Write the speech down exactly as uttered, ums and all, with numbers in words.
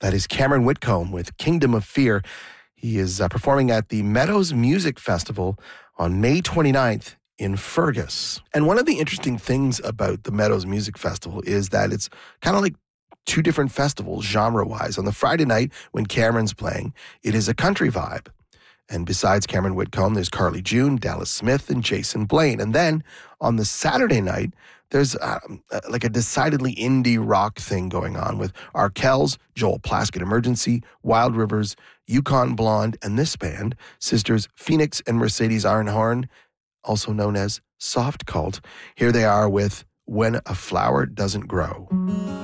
That is Cameron Whitcomb with Kingdom of Fear. He is uh, performing at the Meadows Music Festival on May twenty-ninth in Fergus. And one of the interesting things about the Meadows Music Festival is that it's kind of like two different festivals genre-wise. On the Friday night when Cameron's playing, it is a country vibe. And besides Cameron Whitcomb, there's Carly June, Dallas Smith, and Jason Blaine. And then on the Saturday night, there's um, like a decidedly indie rock thing going on with Arkells, Joel Plaskett Emergency, Wild Rivers, Yukon Blonde, and this band, sisters Phoenix and Mercedes Arnhorn, also known as Soft Cult. Here they are with When a Flower Doesn't Grow.